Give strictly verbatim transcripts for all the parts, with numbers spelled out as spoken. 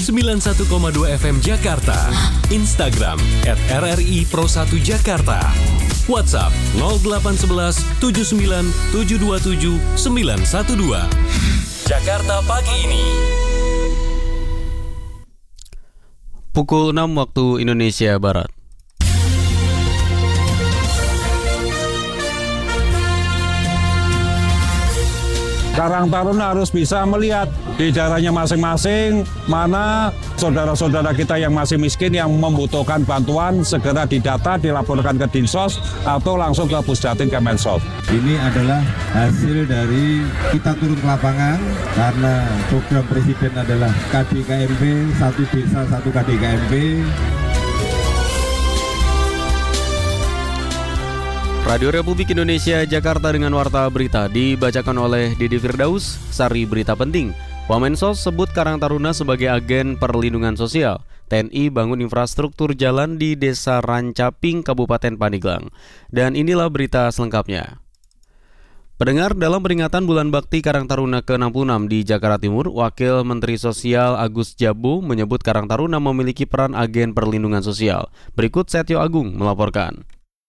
sembilan puluh satu koma dua F M Jakarta. Instagram at R R I Pro satu Jakarta. WhatsApp nol delapan satu satu tujuh sembilan tujuh dua tujuh sembilan satu dua. Jakarta pagi ini. Pukul enam waktu Indonesia Barat. Karang Taruna harus bisa melihat di daerahnya masing-masing mana saudara-saudara kita yang masih miskin yang membutuhkan bantuan, segera didata, dilaporkan ke Dinsos atau langsung ke Pusdatin Kemensos. Ini adalah hasil dari kita turun ke lapangan karena program Presiden adalah K D K M P, satu desa satu K D K M P. Radio Republik Indonesia Jakarta dengan Warta Berita dibacakan oleh Didi Firdaus. Sari berita penting, Wamensos sebut Karang Taruna sebagai agen perlindungan sosial. T N I bangun infrastruktur jalan di Desa Rancaping, Kabupaten Pandeglang. Dan inilah berita selengkapnya. Pendengar, dalam peringatan Bulan Bakti Karang Taruna ke enam puluh enam di Jakarta Timur, Wakil Menteri Sosial Agus Jabo menyebut Karang Taruna memiliki peran agen perlindungan sosial. Berikut Setio Agung melaporkan.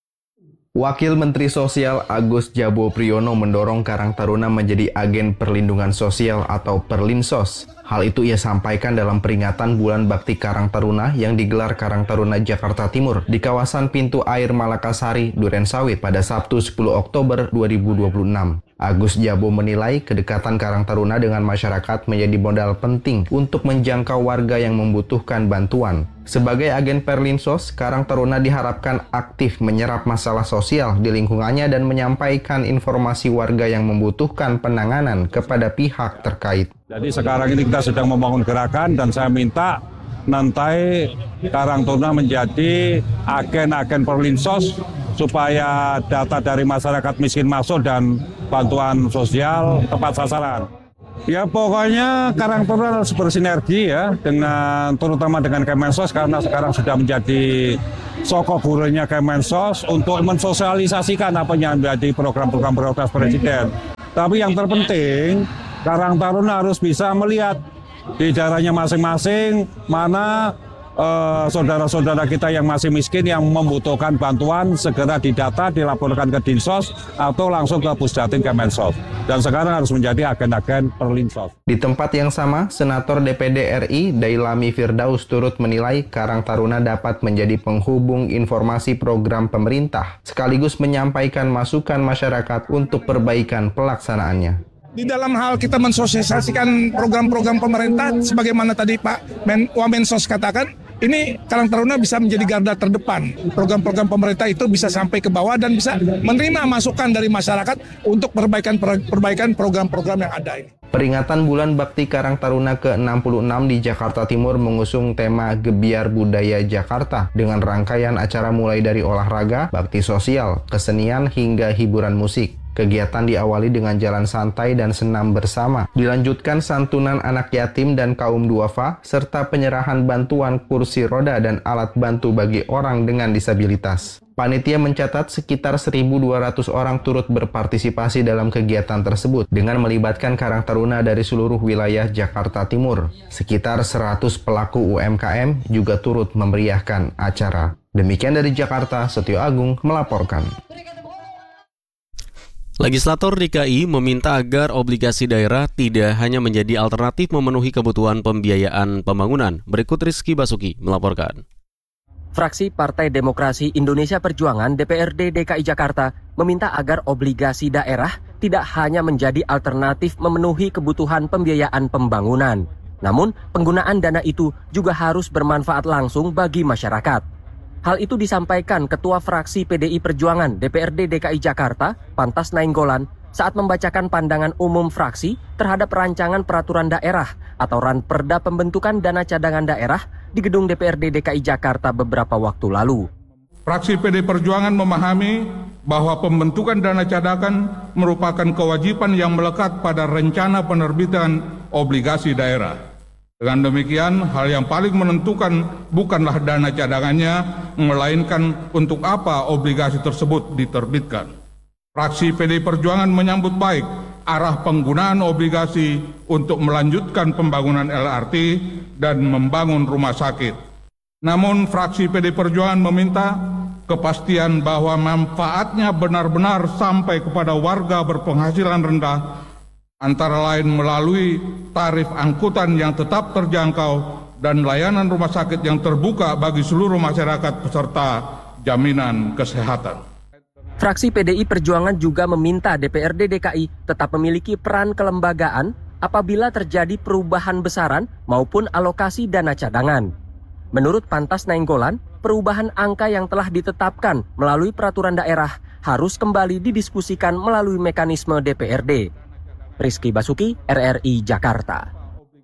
Wakil Menteri Sosial Agus Jabo Priyono mendorong Karang Taruna menjadi agen perlindungan sosial atau Perlinsos. Hal itu ia sampaikan dalam peringatan Bulan Bakti Karang Taruna yang digelar Karang Taruna Jakarta Timur di kawasan Pintu Air Malakasari, Durensawit pada Sabtu sepuluh Oktober dua ribu dua puluh enam. Agus Jabo menilai kedekatan Karang Taruna dengan masyarakat menjadi modal penting untuk menjangkau warga yang membutuhkan bantuan. Sebagai agen Perlinsos, Karang Taruna diharapkan aktif menyerap masalah sosial di lingkungannya dan menyampaikan informasi warga yang membutuhkan penanganan kepada pihak terkait. Jadi sekarang ini kita sedang membangun gerakan dan saya minta nanti Karang Taruna menjadi agen-agen Perlinsos supaya data dari masyarakat miskin masuk dan bantuan sosial tepat sasaran. Ya pokoknya Karang Taruna harus bersinergi ya dengan terutama dengan Kemensos karena sekarang sudah menjadi sokok gurunya Kemensos untuk mensosialisasikan apa yang menjadi program-program prioritas Presiden. Tapi yang terpenting Karang Taruna harus bisa melihat di daerahnya masing-masing mana Uh, saudara-saudara kita yang masih miskin yang membutuhkan bantuan, segera didata, dilaporkan ke Dinsos atau langsung ke Pusdatin Kemensos. Dan sekarang harus menjadi agen-agen Perlinsos. Di tempat yang sama, Senator D P D R I Dailami Firdaus turut menilai Karang Taruna dapat menjadi penghubung informasi program pemerintah, sekaligus menyampaikan masukan masyarakat untuk perbaikan pelaksanaannya. Di dalam hal kita mensosialisasikan program-program pemerintah, sebagaimana tadi Pak Men, Wamensos katakan, ini Karang Taruna bisa menjadi garda terdepan. Program-program pemerintah itu bisa sampai ke bawah dan bisa menerima masukan dari masyarakat untuk perbaikan perbaikan program-program yang ada ini. Peringatan Bulan Bakti Karang Taruna ke enam puluh enam di Jakarta Timur mengusung tema Gebiar Budaya Jakarta dengan rangkaian acara mulai dari olahraga, bakti sosial, kesenian hingga hiburan musik. Kegiatan diawali dengan jalan santai dan senam bersama, dilanjutkan santunan anak yatim dan kaum duafa, serta penyerahan bantuan kursi roda dan alat bantu bagi orang dengan disabilitas. Panitia mencatat sekitar seribu dua ratus orang turut berpartisipasi dalam kegiatan tersebut dengan melibatkan Karang Taruna dari seluruh wilayah Jakarta Timur. Sekitar seratus pelaku U M K M juga turut memeriahkan acara. Demikian dari Jakarta, Setio Agung melaporkan. Legislator D K I meminta agar obligasi daerah tidak hanya menjadi alternatif memenuhi kebutuhan pembiayaan pembangunan. Berikut Rizky Basuki melaporkan. Fraksi Partai Demokrasi Indonesia Perjuangan D P R D D K I Jakarta meminta agar obligasi daerah tidak hanya menjadi alternatif memenuhi kebutuhan pembiayaan pembangunan. Namun, penggunaan dana itu juga harus bermanfaat langsung bagi masyarakat. Hal itu disampaikan Ketua Fraksi P D I Perjuangan D P R D D K I Jakarta, Pantas Nainggolan, saat membacakan pandangan umum fraksi terhadap rancangan peraturan daerah atau Ranperda pembentukan dana cadangan daerah di gedung D P R D D K I Jakarta beberapa waktu lalu. Fraksi P D I Perjuangan memahami bahwa pembentukan dana cadangan merupakan kewajiban yang melekat pada rencana penerbitan obligasi daerah. Dengan demikian, hal yang paling menentukan bukanlah dana cadangannya, melainkan untuk apa obligasi tersebut diterbitkan. Fraksi P D I Perjuangan menyambut baik arah penggunaan obligasi untuk melanjutkan pembangunan L R T dan membangun rumah sakit. Namun fraksi P D Perjuangan meminta kepastian bahwa manfaatnya benar-benar sampai kepada warga berpenghasilan rendah, antara lain melalui tarif angkutan yang tetap terjangkau dan layanan rumah sakit yang terbuka bagi seluruh masyarakat peserta jaminan kesehatan. Fraksi P D I Perjuangan juga meminta D P R D D K I tetap memiliki peran kelembagaan apabila terjadi perubahan besaran maupun alokasi dana cadangan. Menurut Pantas Nainggolan, perubahan angka yang telah ditetapkan melalui peraturan daerah harus kembali didiskusikan melalui mekanisme D P R D. Rizky Basuki, R R I Jakarta.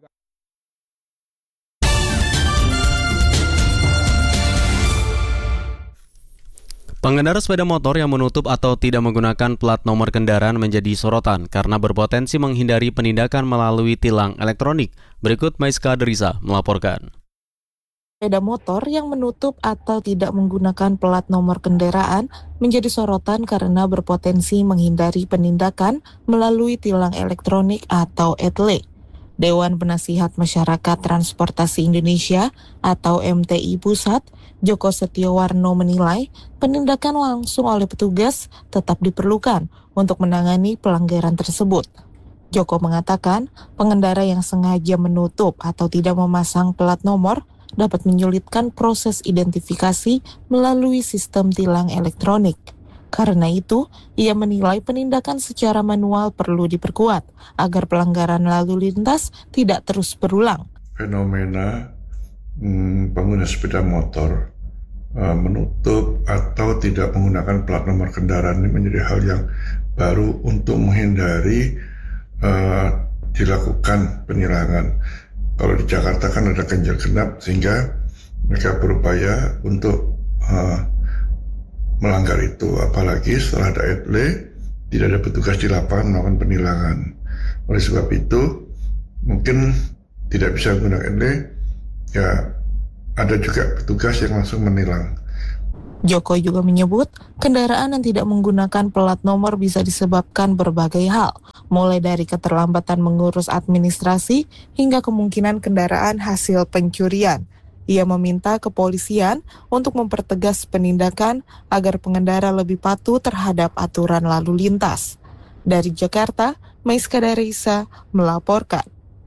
Pengendara sepeda motor yang menutup atau tidak menggunakan plat nomor kendaraan menjadi sorotan karena berpotensi menghindari penindakan melalui tilang elektronik. Berikut Maiska Derisa melaporkan. Sepeda motor yang menutup atau tidak menggunakan plat nomor kendaraan menjadi sorotan karena berpotensi menghindari penindakan melalui tilang elektronik atau E T L E. Dewan Penasihat Masyarakat Transportasi Indonesia atau M T I Pusat, Joko Setiowarno menilai penindakan langsung oleh petugas tetap diperlukan untuk menangani pelanggaran tersebut. Joko mengatakan pengendara yang sengaja menutup atau tidak memasang plat nomor dapat menyulitkan proses identifikasi melalui sistem tilang elektronik. Karena itu, ia menilai penindakan secara manual perlu diperkuat agar pelanggaran lalu lintas tidak terus berulang. Fenomena hmm, pengguna sepeda motor uh, menutup atau tidak menggunakan plat nomor kendaraan ini menjadi hal yang baru untuk menghindari uh, dilakukan penilangan. Kalau di Jakarta kan ada ganjil genap sehingga mereka berupaya untuk uh, melanggar itu, apalagi setelah ada E T L E tidak ada petugas di lapangan melakukan penilangan. Oleh sebab itu mungkin tidak bisa menggunakan E T L E, ya ada juga petugas yang langsung menilang. Joko juga menyebut kendaraan yang tidak menggunakan plat nomor bisa disebabkan berbagai hal, mulai dari keterlambatan mengurus administrasi hingga kemungkinan kendaraan hasil pencurian. Ia meminta kepolisian untuk mempertegas penindakan agar pengendara lebih patuh terhadap aturan lalu lintas. Dari Jakarta, Maiska Derisa melaporkan.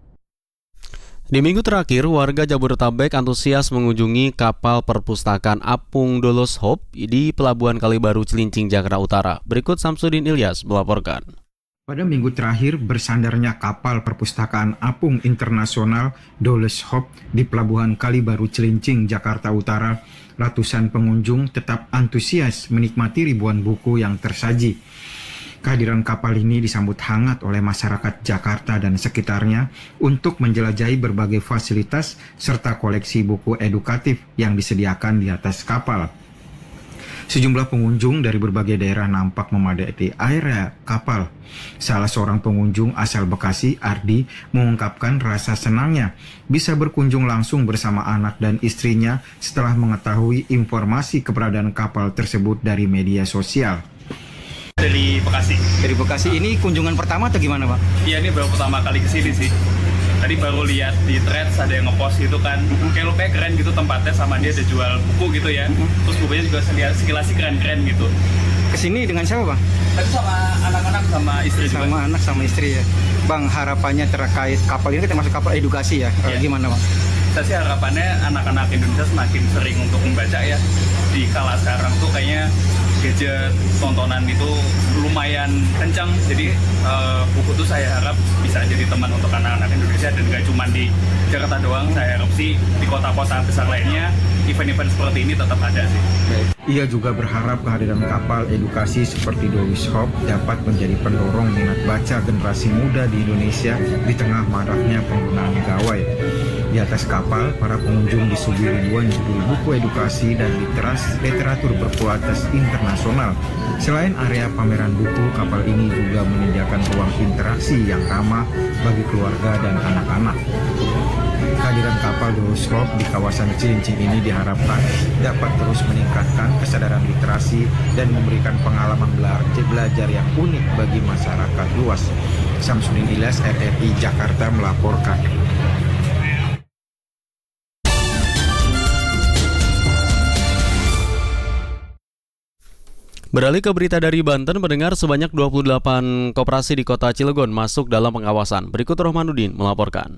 Di minggu terakhir, warga Jabodetabek antusias mengunjungi kapal perpustakaan Apung Dolos Hope di Pelabuhan Kalibaru, Cilincing, Jakarta Utara. Berikut Samsudin Ilyas melaporkan. Pada minggu terakhir, bersandarnya kapal perpustakaan Apung Internasional Dolos Hope di Pelabuhan Kalibaru, Cilincing, Jakarta Utara, ratusan pengunjung tetap antusias menikmati ribuan buku yang tersaji. Kehadiran kapal ini disambut hangat oleh masyarakat Jakarta dan sekitarnya untuk menjelajahi berbagai fasilitas serta koleksi buku edukatif yang disediakan di atas kapal. Sejumlah pengunjung dari berbagai daerah nampak memadati area kapal. Salah seorang pengunjung asal Bekasi, Ardi, mengungkapkan rasa senangnya bisa berkunjung langsung bersama anak dan istrinya setelah mengetahui informasi keberadaan kapal tersebut dari media sosial. Dari Bekasi. Dari Bekasi, ini kunjungan pertama atau gimana, Pak? Iya, ini baru pertama kali kesini sih. Tadi baru lihat di threads ada yang ngepost gitu kan, mm-hmm. kayak lupa keren gitu tempatnya, sama dia ada jual buku gitu ya, mm-hmm. terus bukunya juga sekilas sih keren-keren gitu. Kesini dengan siapa, Bang? Tadi sama anak-anak sama istri juga. Sama anak sama istri ya. Bang, harapannya terkait kapal ini termasuk kapal edukasi ya, yeah. Gimana, Bang? Saya sih harapannya anak-anak Indonesia semakin sering untuk membaca ya. Di kala sekarang tuh kayaknya gadget, tontonan itu lumayan kencang, jadi uh, buku tuh saya harap bisa jadi teman untuk anak-anak Indonesia dan gak cuma di Jakarta doang. Saya harap sih di kota-kota besar lainnya event-event seperti ini tetap ada sih. Ia juga berharap kehadiran kapal edukasi seperti Dolos Hope dapat menjadi pendorong minat baca generasi muda di Indonesia di tengah maraknya penggunaan gawai. Di atas kapal, para pengunjung disuguhi ribuan judul buku edukasi dan literasi literatur berkualitas internasional. Selain area pameran buku, kapal ini juga menyediakan ruang interaksi yang ramah bagi keluarga dan anak-anak. Kehadiran kapal Dolos Hope di kawasan Cilincing ini diharapkan dapat terus meningkatkan kesadaran literasi dan memberikan pengalaman belajar yang unik bagi masyarakat luas. Samsudin Ilyas, R R I Jakarta melaporkan. Beralih ke berita dari Banten, mendengar sebanyak dua puluh delapan koperasi di kota Cilegon masuk dalam pengawasan. Berikut Rohmanuddin melaporkan.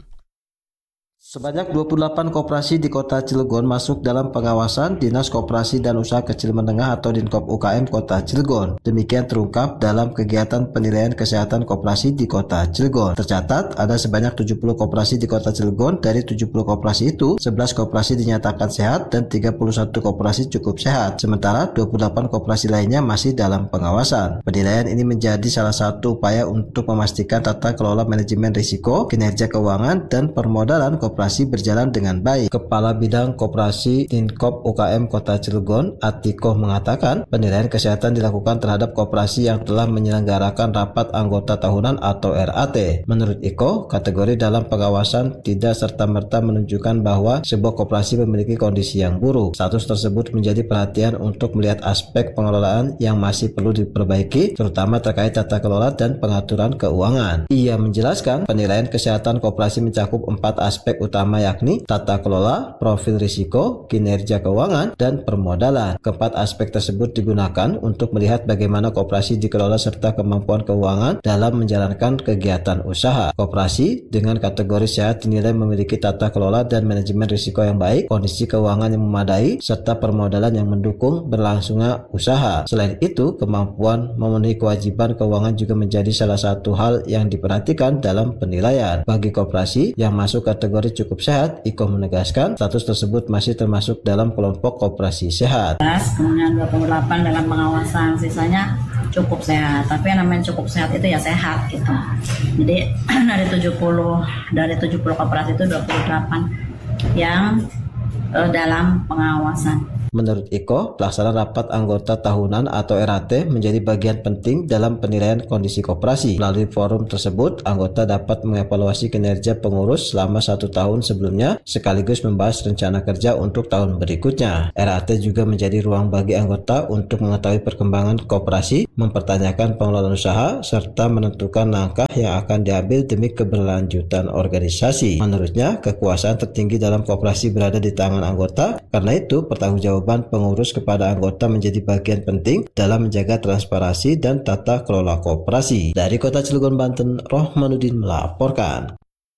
Sebanyak dua puluh delapan koperasi di kota Cilegon masuk dalam pengawasan Dinas Koperasi dan Usaha Kecil Menengah atau Dinkop U K M Kota Cilegon. Demikian terungkap dalam kegiatan penilaian kesehatan koperasi di kota Cilegon. Tercatat ada sebanyak tujuh puluh koperasi di kota Cilegon. Dari tujuh puluh koperasi itu, sebelas koperasi dinyatakan sehat dan tiga puluh satu koperasi cukup sehat. Sementara dua puluh delapan koperasi lainnya masih dalam pengawasan. Penilaian ini menjadi salah satu upaya untuk memastikan tata kelola manajemen risiko, kinerja keuangan, dan permodalan koperasi Koperasi berjalan dengan baik. Kepala Bidang Koperasi Dinkop U K M Kota Cilegon, Atikoh, mengatakan penilaian kesehatan dilakukan terhadap koperasi yang telah menyelenggarakan rapat anggota tahunan atau R A T. Menurut Iko, kategori dalam pengawasan tidak serta-merta menunjukkan bahwa sebuah koperasi memiliki kondisi yang buruk. Status tersebut menjadi perhatian untuk melihat aspek pengelolaan yang masih perlu diperbaiki, terutama terkait tata kelola dan pengaturan keuangan. Ia menjelaskan penilaian kesehatan koperasi mencakup empat aspek utama, yakni tata kelola, profil risiko, kinerja keuangan, dan permodalan. Keempat aspek tersebut digunakan untuk melihat bagaimana koperasi dikelola serta kemampuan keuangan dalam menjalankan kegiatan usaha. Koperasi dengan kategori sehat dinilai memiliki tata kelola dan manajemen risiko yang baik, kondisi keuangan yang memadai, serta permodalan yang mendukung berlangsungnya usaha. Selain itu, kemampuan memenuhi kewajiban keuangan juga menjadi salah satu hal yang diperhatikan dalam penilaian. Bagi koperasi yang masuk kategori cukup sehat, Iko menegaskan status tersebut masih termasuk dalam kelompok koperasi sehat. Kemudian dua puluh delapan dalam pengawasan, sisanya cukup sehat. Tapi yang namanya cukup sehat itu ya sehat gitu. Jadi dari tujuh puluh dari tujuh puluh koperasi itu dua puluh delapan yang uh, dalam pengawasan. Menurut Iko, pelaksanaan rapat anggota tahunan atau R A T menjadi bagian penting dalam penilaian kondisi koperasi. Melalui forum tersebut, anggota dapat mengevaluasi kinerja pengurus selama satu tahun sebelumnya, sekaligus membahas rencana kerja untuk tahun berikutnya. R A T juga menjadi ruang bagi anggota untuk mengetahui perkembangan koperasi, mempertanyakan pengelolaan usaha, serta menentukan langkah yang akan diambil demi keberlanjutan organisasi. Menurutnya, kekuasaan tertinggi dalam koperasi berada di tangan anggota, karena itu pertanggungjawaban pengurus kepada anggota menjadi bagian penting dalam menjaga transparansi dan tata kelola koperasi. Dari Kota Cilegon, Banten, Rohmanuddin melaporkan.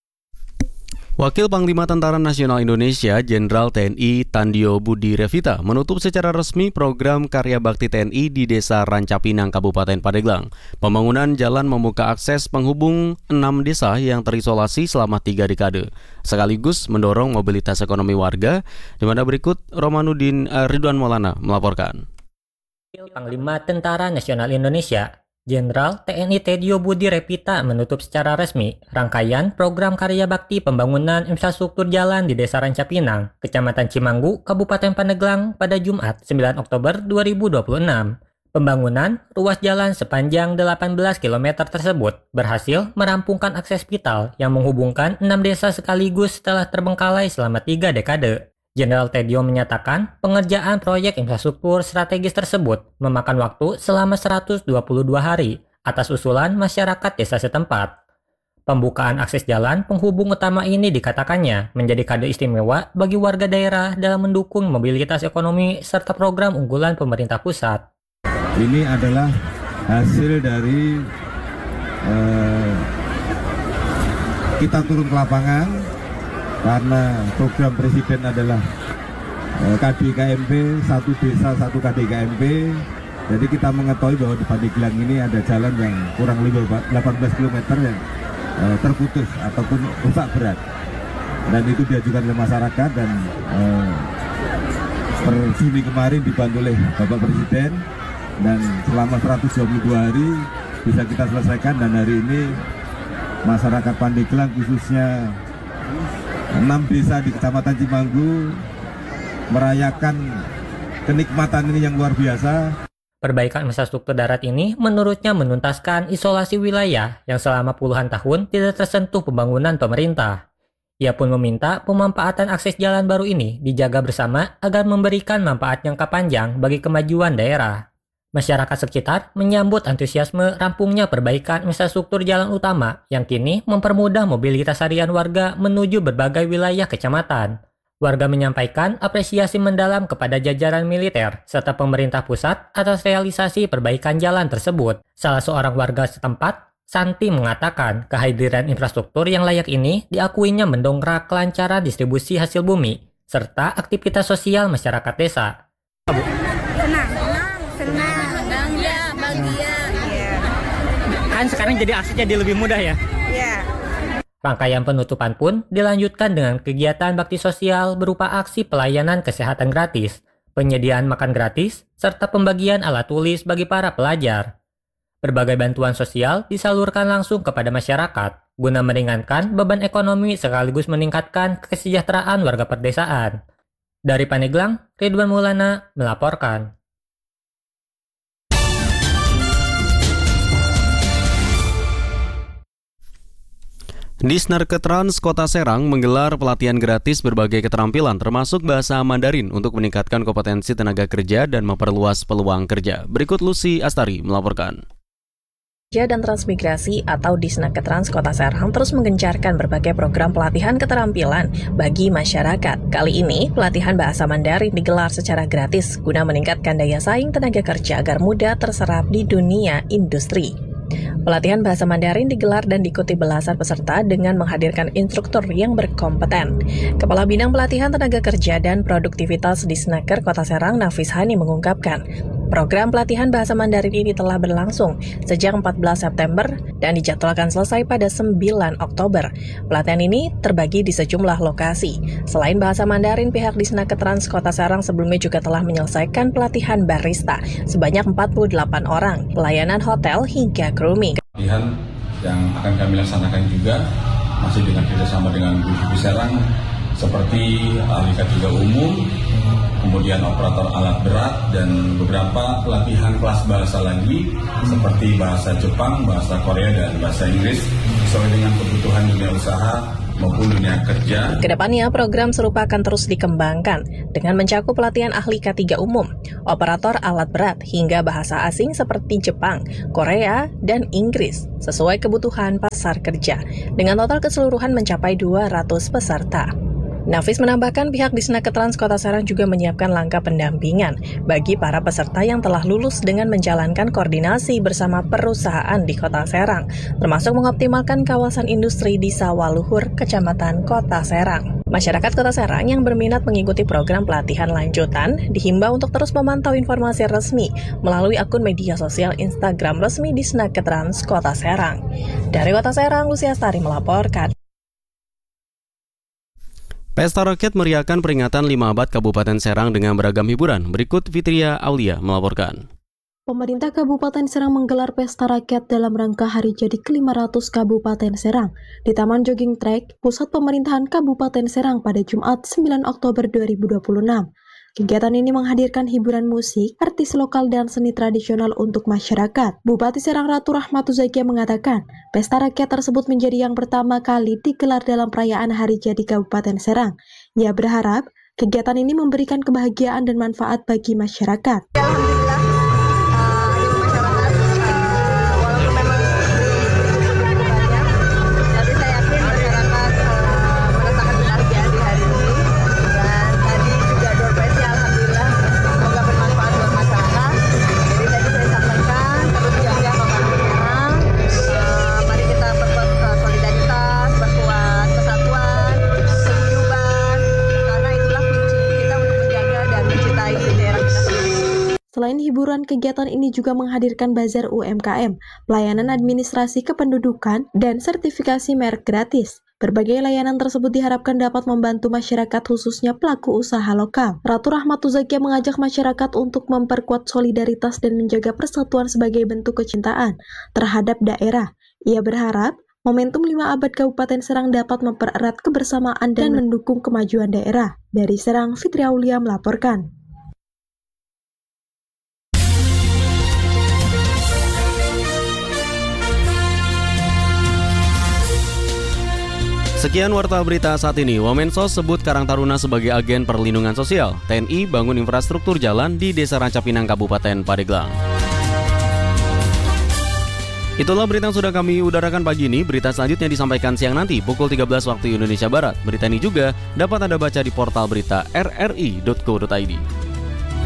Wakil Panglima Tentara Nasional Indonesia, Jenderal T N I Tandio Budi Revita, menutup secara resmi program Karya Bakti T N I di Desa Rancapinang, Kabupaten Pandeglang. Pembangunan jalan membuka akses penghubung enam desa yang terisolasi selama tiga dekade, sekaligus mendorong mobilitas ekonomi warga, di mana berikut Rohmanuddin uh, Ridwan Maulana melaporkan. Wakil Panglima Tentara Nasional Indonesia, Jenderal T N I Tandio Budi Revita menutup secara resmi rangkaian program Karya Bakti Pembangunan Infrastruktur Jalan di Desa Rancapinang, Kecamatan Cimanggu, Kabupaten Pandeglang pada Jumat sembilan Oktober dua ribu dua puluh enam. Pembangunan ruas jalan sepanjang delapan belas kilometer tersebut berhasil merampungkan akses vital yang menghubungkan enam desa sekaligus setelah terbengkalai selama tiga dekade. Jenderal Tandio menyatakan pengerjaan proyek infrastruktur strategis tersebut memakan waktu selama seratus dua puluh dua hari atas usulan masyarakat desa setempat. Pembukaan akses jalan penghubung utama ini dikatakannya menjadi kado istimewa bagi warga daerah dalam mendukung mobilitas ekonomi serta program unggulan pemerintah pusat. Ini adalah hasil dari eh, kita turun ke lapangan, karena program Presiden adalah K D K M P, satu desa satu K D K M P. Jadi kita mengetahui bahwa di Pandeglang ini ada jalan yang kurang lebih delapan belas kilometer yang eh, terputus ataupun rusak berat. Dan itu diajukan oleh masyarakat dan eh, per Juni kemarin dibantu oleh Bapak Presiden, dan selama seratus dua puluh dua hari bisa kita selesaikan. Dan hari ini masyarakat Pandeglang khususnya enam desa di Kecamatan Cimanggu merayakan kenikmatan ini yang luar biasa. Perbaikan infrastruktur darat ini menurutnya menuntaskan isolasi wilayah yang selama puluhan tahun tidak tersentuh pembangunan pemerintah. Ia pun meminta pemanfaatan akses jalan baru ini dijaga bersama agar memberikan manfaat jangka panjang bagi kemajuan daerah. Masyarakat sekitar menyambut antusiasme rampungnya perbaikan infrastruktur jalan utama yang kini mempermudah mobilitas harian warga menuju berbagai wilayah kecamatan. Warga menyampaikan apresiasi mendalam kepada jajaran militer serta pemerintah pusat atas realisasi perbaikan jalan tersebut. Salah seorang warga setempat, Santi, mengatakan kehadiran infrastruktur yang layak ini diakuinya mendongkrak kelancaran distribusi hasil bumi serta aktivitas sosial masyarakat desa. Senang, senang, bangga, bahagia. Kan sekarang jadi akses jadi lebih mudah ya? Iya. Rangkaian penutupan pun dilanjutkan dengan kegiatan bakti sosial berupa aksi pelayanan kesehatan gratis, penyediaan makan gratis, serta pembagian alat tulis bagi para pelajar. Berbagai bantuan sosial disalurkan langsung kepada masyarakat guna meringankan beban ekonomi sekaligus meningkatkan kesejahteraan warga perdesaan. Dari Pandeglang, Ridwan Maulana melaporkan. Disnakertrans Kota Serang menggelar pelatihan gratis berbagai keterampilan termasuk bahasa Mandarin untuk meningkatkan kompetensi tenaga kerja dan memperluas peluang kerja. Berikut Lucy Astari melaporkan. Kerja dan Transmigrasi atau Disnakertrans Kota Serang terus menggencarkan berbagai program pelatihan keterampilan bagi masyarakat. Kali ini, pelatihan bahasa Mandarin digelar secara gratis guna meningkatkan daya saing tenaga kerja agar mudah terserap di dunia industri. Pelatihan bahasa Mandarin digelar dan diikuti belasan peserta dengan menghadirkan instruktur yang berkompeten. Kepala Bidang Pelatihan Tenaga Kerja dan Produktivitas Disnaker Kota Serang, Nafis Hani, mengungkapkan, program pelatihan bahasa Mandarin ini telah berlangsung sejak empat belas September dan dijadwalkan selesai pada sembilan Oktober. Pelatihan ini terbagi di sejumlah lokasi. Selain bahasa Mandarin, pihak Disnakertrans Kota Serang sebelumnya juga telah menyelesaikan pelatihan barista sebanyak empat puluh delapan orang, pelayanan hotel hingga grooming. Pelatihan yang akan kami laksanakan juga masih dengan kerjasama dengan B V Serang seperti ahli K tiga umum, kemudian operator alat berat, dan beberapa pelatihan kelas bahasa lagi seperti bahasa Jepang, bahasa Korea, dan bahasa Inggris sesuai dengan kebutuhan dunia usaha maupun dunia kerja. Kedepannya, program serupa akan terus dikembangkan dengan mencakup pelatihan ahli K tiga umum, operator alat berat, hingga bahasa asing seperti Jepang, Korea, dan Inggris sesuai kebutuhan pasar kerja dengan total keseluruhan mencapai dua ratus peserta. Nafis menambahkan pihak Disnakertrans Kota Serang juga menyiapkan langkah pendampingan bagi para peserta yang telah lulus dengan menjalankan koordinasi bersama perusahaan di Kota Serang, termasuk mengoptimalkan kawasan industri di Sawaluhur, Kecamatan Kota Serang. Masyarakat Kota Serang yang berminat mengikuti program pelatihan lanjutan dihimbau untuk terus memantau informasi resmi melalui akun media sosial Instagram resmi Disnakertrans Kota Serang. Dari Kota Serang, Lucy Astari melaporkan. Pesta Rakyat meriahkan peringatan lima abad Kabupaten Serang dengan beragam hiburan. Berikut Fitria Aulia melaporkan. Pemerintah Kabupaten Serang menggelar Pesta Rakyat dalam rangka hari jadi ke lima ratus Kabupaten Serang di Taman Jogging Track, Pusat Pemerintahan Kabupaten Serang pada Jumat sembilan Oktober dua ribu dua puluh enam. Kegiatan ini menghadirkan hiburan musik, artis lokal, dan seni tradisional untuk masyarakat. Bupati Serang Ratu Rahmatu Zakia mengatakan, Pesta Rakyat tersebut menjadi yang pertama kali digelar dalam perayaan Hari Jadi Kabupaten Serang. Ia berharap kegiatan ini memberikan kebahagiaan dan manfaat bagi masyarakat. Alhamdulillah. Selain hiburan, kegiatan ini juga menghadirkan bazar U M K M, pelayanan administrasi kependudukan, dan sertifikasi merek gratis. Berbagai layanan tersebut diharapkan dapat membantu masyarakat khususnya pelaku usaha lokal. Ratu Rahmatu Zakia mengajak masyarakat untuk memperkuat solidaritas dan menjaga persatuan sebagai bentuk kecintaan terhadap daerah. Ia berharap momentum lima abad Kabupaten Serang dapat mempererat kebersamaan dan mendukung kemajuan daerah. Dari Serang, Fitri Aulia melaporkan. Sekian warta berita saat ini. Wamensos sebut Karang Taruna sebagai agen perlindungan sosial. T N I bangun infrastruktur jalan di Desa Rancapinang, Kabupaten Pandeglang. Itulah berita yang sudah kami udarakan pagi ini. Berita selanjutnya disampaikan siang nanti pukul tiga belas waktu Indonesia Barat. Berita ini juga dapat Anda baca di portal berita r r i dot co dot i d.